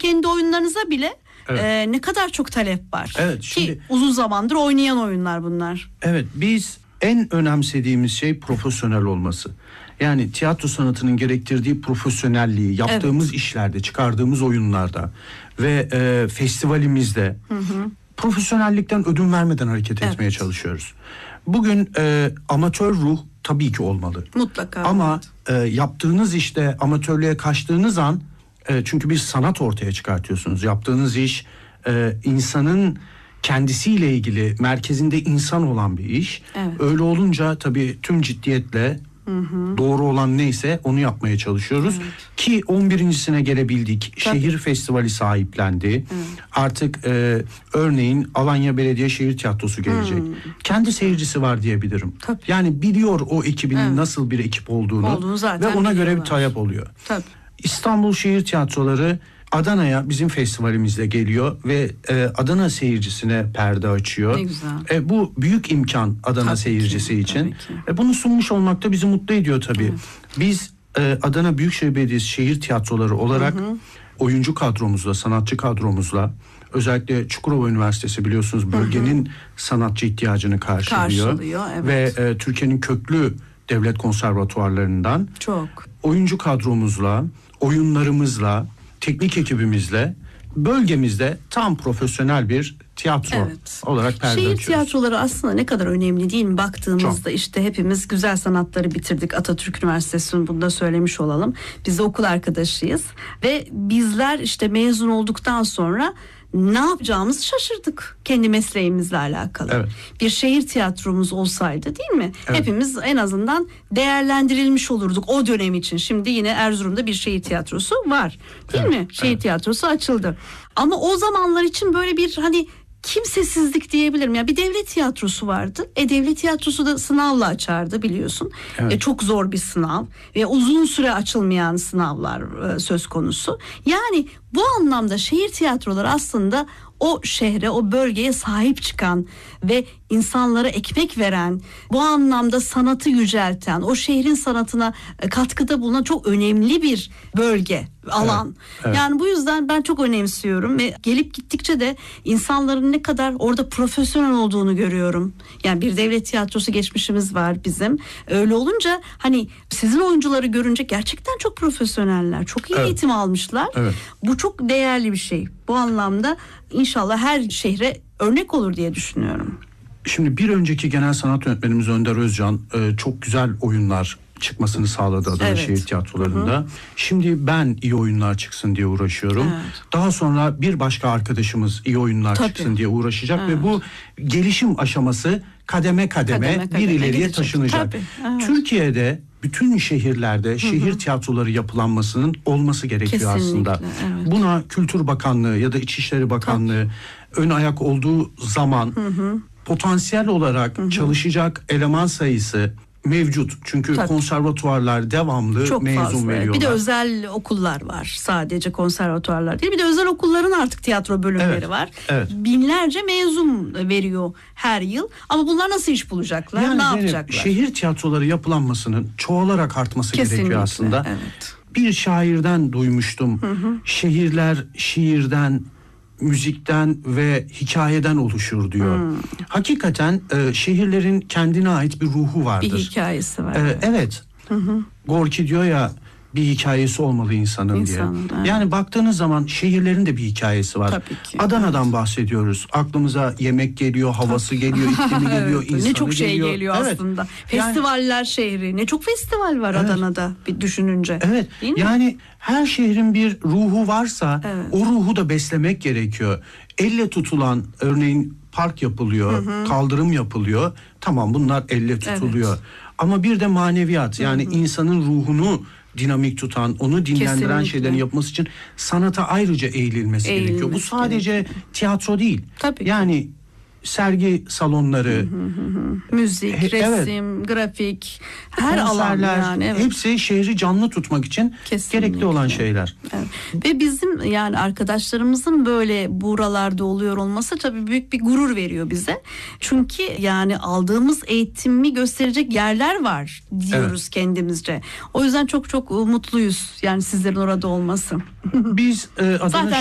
kendi oyunlarınıza bile Evet. ne kadar çok talep var. Evet, Ki uzun zamandır oynayan oyunlar bunlar. Evet, biz en önemsediğimiz şey profesyonel olması. Yani tiyatro sanatının gerektirdiği profesyonelliği yaptığımız işlerde, çıkardığımız oyunlarda ve festivalimizde profesyonellikten ödün vermeden hareket etmeye çalışıyoruz. Bugün amatör ruh tabii ki olmalı. Mutlaka. Ama yaptığınız işte amatörlüğe kaçtığınız an, çünkü bir sanat ortaya çıkartıyorsunuz. Yaptığınız iş insanın kendisiyle ilgili, merkezinde insan olan bir iş. Evet. Öyle olunca tabii tüm ciddiyetle doğru olan neyse onu yapmaya çalışıyoruz. Ki 11.sine gelebildik. Tabii. Şehir festivali sahiplendi. Artık örneğin Alanya Belediye Şehir Tiyatrosu gelecek. Kendi seyircisi var diyebilirim. Tabii. Yani biliyor o ekibinin nasıl bir ekip olduğunu zaten ve ona göre bir biliyorlar. talep oluyor. Tabii. İstanbul Şehir Tiyatroları Adana'ya bizim festivalimizle geliyor ve Adana seyircisine perde açıyor. Ne güzel. Bu büyük imkan Adana Tabii seyircisi ki, için. tabii ki. Bunu sunmuş olmak da bizi mutlu ediyor tabii. Evet. Biz Adana Büyükşehir Belediyesi Şehir Tiyatroları olarak oyuncu kadromuzla, sanatçı kadromuzla, özellikle Çukurova Üniversitesi biliyorsunuz bölgenin sanatçı ihtiyacını karşılıyor. Evet. Ve Türkiye'nin köklü devlet konservatuvarlarından Çok. oyuncu kadromuzla, oyunlarımızla, teknik ekibimizle bölgemizde tam profesyonel bir tiyatro olarak perde Şehir açıyoruz. tiyatroları aslında ne kadar önemli değil mi? Baktığımızda işte hepimiz güzel sanatları bitirdik. Atatürk Üniversitesi'nin, bunu da söylemiş olalım. Biz de okul arkadaşıyız. Ve bizler işte mezun olduktan sonra ne yapacağımızı şaşırdık kendi mesleğimizle alakalı. Evet. Bir şehir tiyatromuz olsaydı, değil mi? Evet. Hepimiz en azından değerlendirilmiş olurduk o dönem için. Şimdi yine Erzurum'da bir şehir tiyatrosu var. Değil mi? Şehir tiyatrosu açıldı. Ama o zamanlar için böyle bir kimsesizlik diyebilirim. Yani bir devlet tiyatrosu vardı. Devlet tiyatrosu da sınavla açardı biliyorsun. Evet. Çok zor bir sınav ve uzun süre açılmayan sınavlar söz konusu. Yani bu anlamda şehir tiyatroları aslında o şehre, o bölgeye sahip çıkan ve insanlara ekmek veren, bu anlamda sanatı yücelten, o şehrin sanatına katkıda bulunan çok önemli bir bölge, alan. Evet. Yani bu yüzden ben çok önemsiyorum ve gelip gittikçe de insanların ne kadar orada profesyonel olduğunu görüyorum. Yani bir devlet tiyatrosu geçmişimiz var bizim. Öyle olunca sizin oyuncuları görünce gerçekten çok profesyoneller, çok iyi eğitim almışlar. Evet. Bu çok değerli bir şey. Bu anlamda İnşallah her şehre örnek olur diye düşünüyorum. Şimdi bir önceki genel sanat yönetmenimiz Önder Özcan çok güzel oyunlar çıkmasını sağladı Adana Şehir Tiyatroları'nda. Şimdi ben iyi oyunlar çıksın diye uğraşıyorum. Evet. Daha sonra bir başka arkadaşımız iyi oyunlar çıksın diye uğraşacak ve bu gelişim aşaması kademe bir ileriye gidecek. taşınacak. Tabii, evet. Türkiye'de bütün şehirlerde şehir tiyatroları yapılanmasının olması gerekiyor Kesinlikle, aslında. evet. Buna Kültür Bakanlığı ya da İçişleri Bakanlığı ön ayak olduğu zaman potansiyel olarak çalışacak eleman sayısı mevcut. Çünkü konservatuvarlar devamlı çok mezun fazla veriyorlar. Bir de özel okullar var. Sadece konservatuvarlar değil. Bir de özel okulların artık tiyatro bölümleri var. Evet. Binlerce mezun veriyor her yıl. Ama bunlar nasıl iş bulacaklar? Yani ne yapacaklar? şehir tiyatroları yapılanmasının çoğalarak artması Kesinlikle, gerekiyor aslında. evet. Bir şairden duymuştum. Şehirler şiirden, müzikten ve hikayeden oluşur diyor. Hakikaten şehirlerin kendine ait bir ruhu vardır. Bir hikayesi var. Evet. Gorki diyor ya, bir hikayesi olmalı insanın diye. Evet. Yani baktığınız zaman şehirlerin de bir hikayesi var. Tabii ki. Adana'dan bahsediyoruz. Aklımıza yemek geliyor, havası geliyor, iklimi geliyor, insanı ne çok şey geliyor. geliyor aslında. Festivaller şehri. Ne çok festival var Adana'da bir düşününce. Evet. Değil mi? Yani her şehrin bir ruhu varsa o ruhu da beslemek gerekiyor. Elle tutulan, örneğin park yapılıyor, kaldırım yapılıyor. Tamam, bunlar elle tutuluyor. Ama bir de maneviyat, yani insanın ruhunu dinamik tutan, onu dinlendiren Kesinlikle. şeylerin yapması için sanata ayrıca eğilmesi gerekiyor. Bu sadece tiyatro değil. Tabii. Yani sergi salonları, müzik, resim, grafik, her alan konserler, yani. Evet. hepsi şehri canlı tutmak için gerekli olan şeyler. Evet. Ve bizim yani arkadaşlarımızın böyle buralarda oluyor olması tabii büyük bir gurur veriyor bize. Çünkü yani aldığımız eğitimi gösterecek yerler var diyoruz kendimizce. O yüzden çok çok mutluyuz yani sizlerin orada olması. Biz Adana Zaten